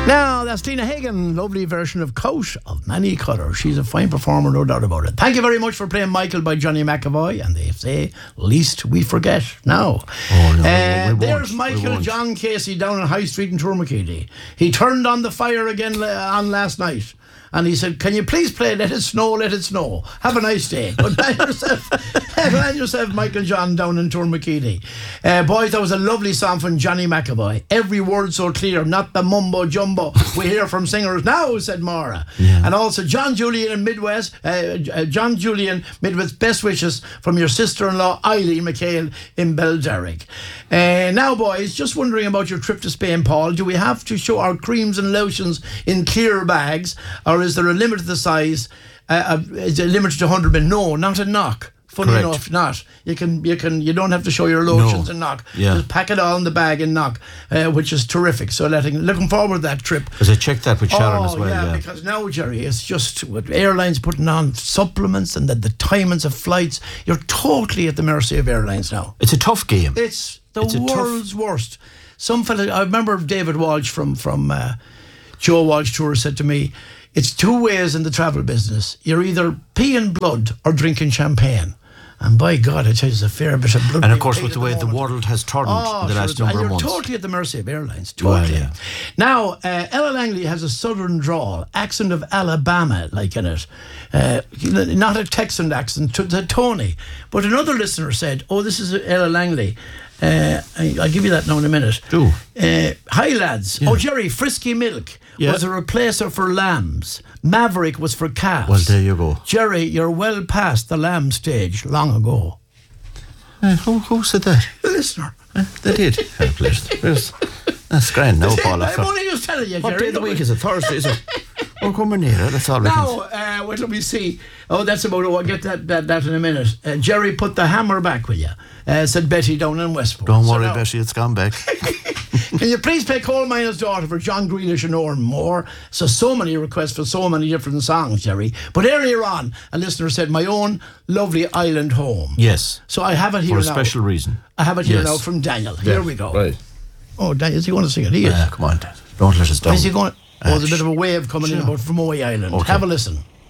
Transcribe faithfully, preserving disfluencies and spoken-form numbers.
Now, that's Tina Hagen, lovely version of Coat of Many Colours. She's a fine performer, no doubt about it. Thank you very much for playing Michael by Johnny McAvoy, and they say, least we forget. Now, oh, no, uh, we there's won't. Michael John Casey down on High Street in Tourmakeedy. He turned on the fire again on last night. And he said, can you please play Let It Snow, Let It Snow? Have a nice day. Good man yourself. Good man yourself, Michael John, down in Tourmakeedy. Uh, boys, that was a lovely song from Johnny McAvoy. Every word so clear, not the mumbo jumbo we hear from singers now, said Maura. Yeah. And also John Julian in Midwest, uh, uh, John Julian, Midwest, best wishes from your sister-in-law, Eileen McHale in Belderrick. Uh, now, boys, just wondering about your trip to Spain, Paul. Do we have to show our creams and lotions in clear bags, or is there a limit to the size? Uh, uh, is it limited to one hundred mil? No, not a knock. Funny Correct. enough, not. You can, you can, you don't have to show your lotions No. and knock. Yeah. Just pack it all in the bag and knock, uh, which is terrific. So letting, looking forward to that trip. Because I checked that with Sharon oh, as well. Yeah, Yeah, because now, Jerry, it's just with airlines putting on supplements and the, the timings of flights. You're totally at the mercy of airlines now. It's a tough game. It's the It's a world's worst. Some fella, I remember David Walsh from from uh, Joe Walsh Tour said to me, it's two ways in the travel business. You're either peeing blood or drinking champagne. And by God, I tell you, it's a fair bit of blood. And of course, with at the way the moment. world has turned Oh, in the sure, last and number of you're months. totally at the mercy of airlines. Totally. Well, yeah. Now, uh, Ella Langley has a southern drawl, accent of Alabama, like in it. Uh, not a Texan accent, to, to Tony. But another listener said, oh, this is Ella Langley. Uh, I, I'll give you that now in a minute. Do. Uh, hi, lads. Yeah. Oh, Jerry, Frisky Milk yeah. was a replacer for lambs. Maverick was for calves. Well, there you go. Jerry, you're well past the lamb stage long ago. Uh, who, who said that? The listener. Uh, they did. There's, that's grand now, Paul. I'm only just telling you, Jerry. What day of the week is it? Thursday, is it? We're coming near it, that's all we now, can uh, wait till we see. Oh, that's about it. I'll get that, that, that in a minute. Uh, Jerry, put the hammer back, will you? Uh, said Betty down in Westport. Don't so worry, now, Betty, it's gone back. Can you please play Coal Miner's Daughter for John Grealish and Oran Moore? So, so many requests for so many different songs, Jerry. But earlier on, a listener said, my own lovely island home. Yes. So I have it here For a now. special reason. I have it here Yes. now from Daniel. Yeah. Here we go. Right. Oh, Daniel, is he going to sing it? He is. Yeah, come on, Dad. Don't let us down. Is he going? Oh, there's a bit of a wave coming in about from Moy Island. Okay. Have a listen.